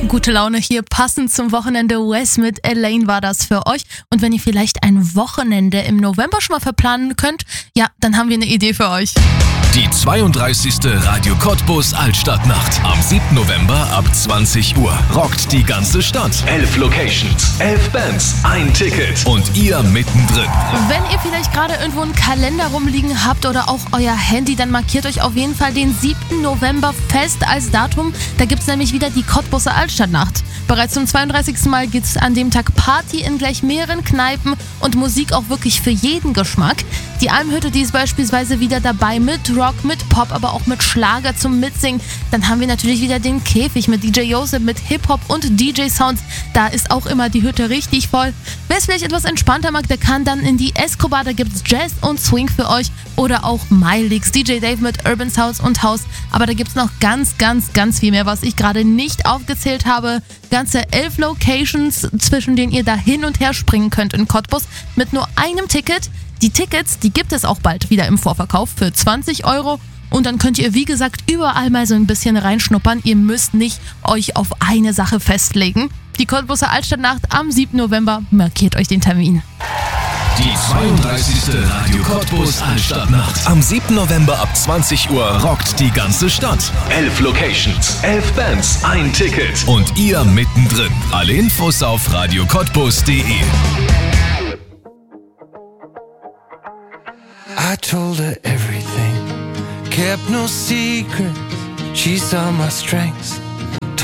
Gute Laune hier, passend zum Wochenende. Wes mit Elaine war das für euch. Und wenn ihr vielleicht ein Wochenende im November schon mal verplanen könnt, ja, dann haben wir eine Idee für euch. Die 32. Radio Cottbus Altstadtnacht. Am 7. November ab 20 Uhr. Rockt die ganze Stadt. 11 Locations, 11 Bands, ein Ticket. Und ihr mittendrin. Wenn ihr vielleicht gerade irgendwo einen Kalender rumliegen habt oder auch euer Handy, dann markiert euch auf jeden Fall den 7. November fest als Datum. Da gibt's nämlich wieder die Cottbuser Altstadtnacht. Bereits zum 32. Mal gibt's an dem Tag Party in gleich mehreren Kneipen und Musik auch wirklich für jeden Geschmack. Die Almhütte, die ist beispielsweise wieder dabei mit Rock, mit Pop, aber auch mit Schlager zum Mitsingen. Dann haben wir natürlich wieder den Käfig mit DJ Joseph, mit Hip-Hop und DJ-Sounds. Da ist auch immer die Hütte richtig voll. Wer es vielleicht etwas entspannter mag, der kann dann in die Escobar, da gibt's Jazz und Swing für euch. Oder auch Mylix, DJ Dave mit Urban Sounds und House. Aber da gibt's noch ganz viel mehr, was ich gerade nicht aufgezählt habe. Ganze 11 Locations, zwischen denen ihr da hin und her springen könnt in Cottbus mit nur einem Ticket. Die Tickets, die gibt es auch bald wieder im Vorverkauf für 20 €. Und dann könnt ihr, wie gesagt, überall mal so ein bisschen reinschnuppern. Ihr müsst nicht euch auf eine Sache festlegen. Die Cottbuser Altstadtnacht am 7. November, markiert euch den Termin. Die 32. Radio Cottbus Altstadtnacht. Am 7. November ab 20 Uhr rockt die ganze Stadt. 11 Locations, 11 Bands, ein Ticket. Und ihr mittendrin. Alle Infos auf radiocottbus.de. I told her everything, kept no secrets. She saw my strengths